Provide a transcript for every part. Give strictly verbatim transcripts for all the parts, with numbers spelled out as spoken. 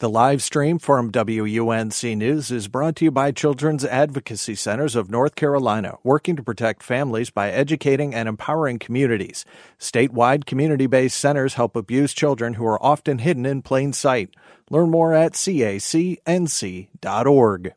The live stream from W U N C News is brought to you by Children's Advocacy Centers of North Carolina, working to protect families by educating and empowering communities. Statewide community-based centers help abused children who are often hidden in plain sight. Learn more at C A C N C dot org.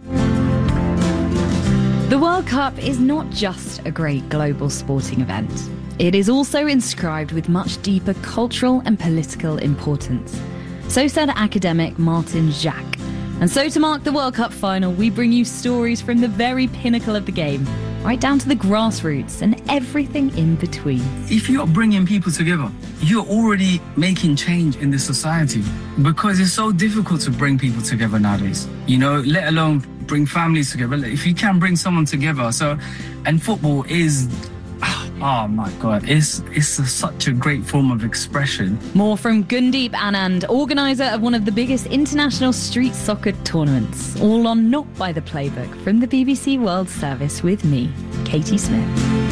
The World Cup is not just a great global sporting event. It is also inscribed with much deeper cultural and political importance. So said academic Martin Jacques. And so to mark the World Cup final, we bring you stories from the very pinnacle of the game, right down to the grassroots and everything in between. If you're bringing people together, you're already making change in the society, because it's so difficult to bring people together nowadays, you know, let alone bring families together. If you can bring someone together. So, and football is... Oh my God, it's it's a, such a great form of expression. More from Gundeep Anand, organiser of one of the biggest international street soccer tournaments, all on Not by the Playbook from the B B C World Service with me, Katie Smith.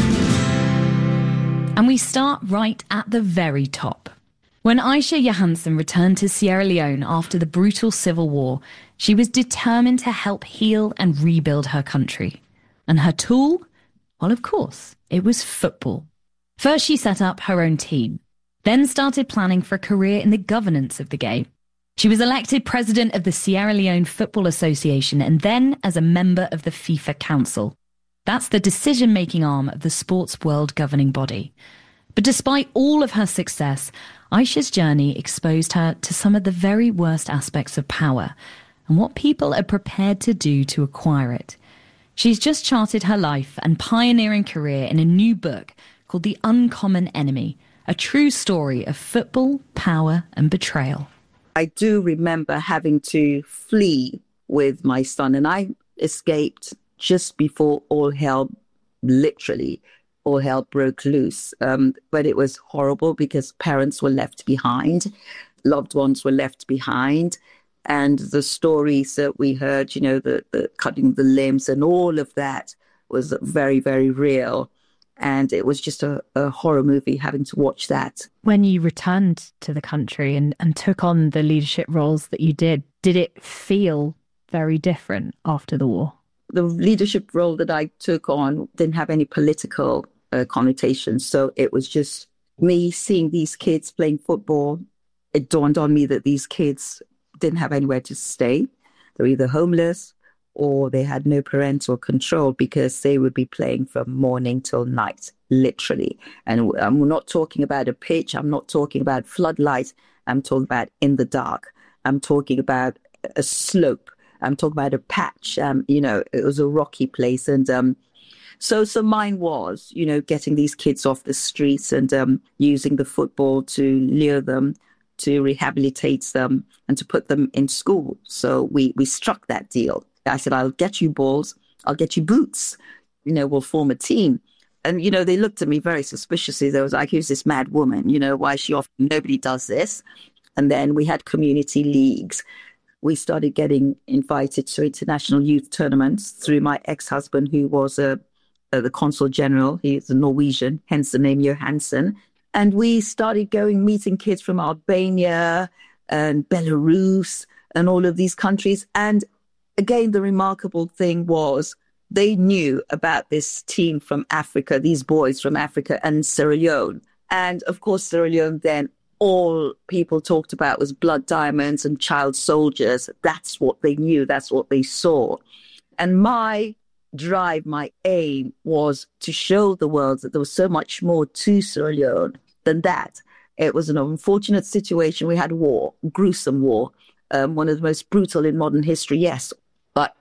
And we start right at the very top. When Aisha Johansen returned to Sierra Leone after the brutal civil war, she was determined to help heal and rebuild her country. And her tool? Well, of course, it was football. First, she set up her own team, then started planning for a career in the governance of the game. She was elected president of the Sierra Leone Football Association and then as a member of the FIFA Council. That's the decision-making arm of the sports world governing body. But despite all of her success, Aisha's journey exposed her to some of the very worst aspects of power and what people are prepared to do to acquire it. She's just charted her life and pioneering career in a new book called The Uncommon Enemy, a true story of football, power and betrayal. I do remember having to flee with my son, and I escaped just before all hell, literally, all hell broke loose. Um, but it was horrible because parents were left behind, loved ones were left behind. And the stories that we heard, you know, the, the cutting the limbs and all of that was very, very real. And it was just a, a horror movie having to watch that. When you returned to the country and, and took on the leadership roles that you did, did it feel very different after the war? The leadership role that I took on didn't have any political uh, connotations. So it was just me seeing these kids playing football. It dawned on me that these kids didn't have anywhere to stay. They were either homeless or they had no parental control because they would be playing from morning till night, literally. And I'm not talking about a pitch. I'm not talking about floodlights. I'm talking about in the dark. I'm talking about a slope. I'm talking about a patch. Um, you know, it was a rocky place. And um, so, so mine was, you know, getting these kids off the streets and um, using the football to lure them, to rehabilitate them and to put them in school. So we, we struck that deal. I said, I'll get you balls, I'll get you boots, you know, we'll form a team. And, you know, they looked at me very suspiciously. They was like, who's this mad woman? You know, why is she off? Nobody does this. And then we had community leagues. We started getting invited to international youth tournaments through my ex-husband, who was a, a, the consul general. He's a Norwegian, hence the name Johansen. And we started going, meeting kids from Albania and Belarus and all of these countries. And again, the remarkable thing was they knew about this team from Africa, these boys from Africa and Sierra Leone. And of course, Sierra Leone then, all people talked about was blood diamonds and child soldiers. That's what they knew. That's what they saw. And my drive, my aim was to show the world that there was so much more to Sierra Leone than that. It was an unfortunate situation. We had war, gruesome war, um, one of the most brutal in modern history, yes. But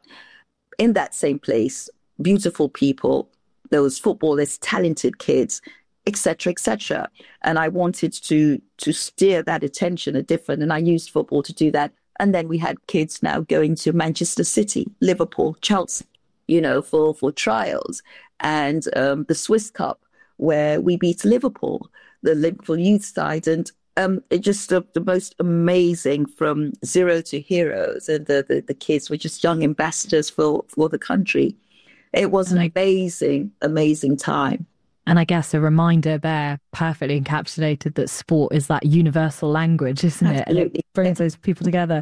in that same place, beautiful people, there was football, there's talented kids, et cetera, et cetera. And I wanted to to steer that attention a different, and I used football to do that. And then we had kids now going to Manchester City, Liverpool, Chelsea, you know, for, for trials. And um, the Swiss Cup, where we beat Liverpool, the Liverpool youth side. And um, it just uh, the most amazing, from zero to heroes. And the, the, the kids were just young ambassadors for, for the country. It was an amazing, amazing time. And I guess a reminder there, perfectly encapsulated, that sport is that universal language, isn't it? Absolutely. And it brings those people together.